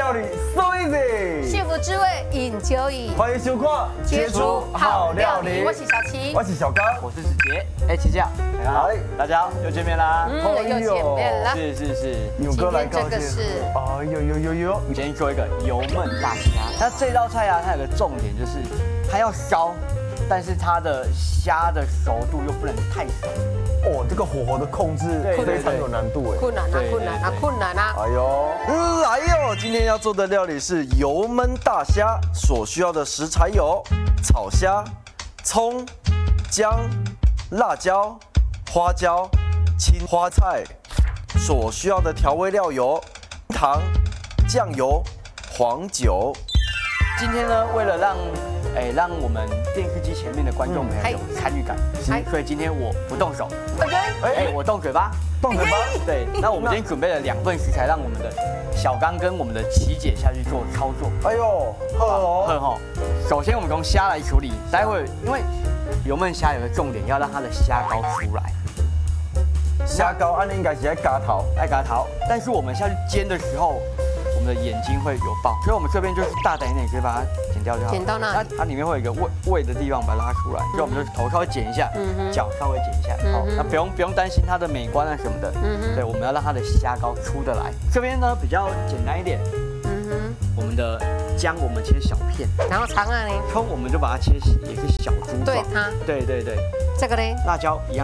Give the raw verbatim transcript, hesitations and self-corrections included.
料理 so easy， 幸福滋味饮酒饮， 欢迎收看《 接触好料理。我是小琪， 我是小刚， 我是子杰。哎，琪琪啊，大家好，大家好，又见面啦。 嗯，又见面了。 是是是， 牛哥来高兴。 今天这个是， 哎呦呦呦呦， 今天做一个油焖大虾。那这道菜啊，它有个重点就是它要烧，但是它的虾的熟度又不能太熟。 哦，这个火候的控制非常有难度哎。 困难啊，困难啊，困难啊！ 哎呦， 来哟！今天要做的料理是油焖大虾，所需要的食材有草虾、葱、姜、辣椒、花椒、青花菜。所需要的调味料有糖、酱油、黄酒。 今天呢，为了让哎让我们电视机前面的观众朋友有参与感，所以今天我不动手，哎，我动嘴巴。 动嘴巴。 对，那我们今天准备了两份食材，让我们的小刚跟我们的琪姐下去做操作。 哎呦， 呵哦， 吼，首先我们从虾来处理，待会因为油焖虾有个重点，要让它的虾膏出来。 虾膏按应该是在嘎头， 爱嘎桃，但是我们下去煎的时候，我们的眼睛会有爆，所以我们这边就是大胆一点，直接把它剪掉就好。 剪到那里， 它它里面会有一个胃胃的地方，把它拉出来，所以我们就头稍微剪一下，脚稍微剪一下，好，那不用不用担心它的美观啊什么的，对，我们要让它的虾膏出得来。这边呢比较简单一点，我们的姜我们切小片， 然后长按呢， 葱我们就把它切也是小猪状， 对它， 对对对， 这个呢， 辣椒一样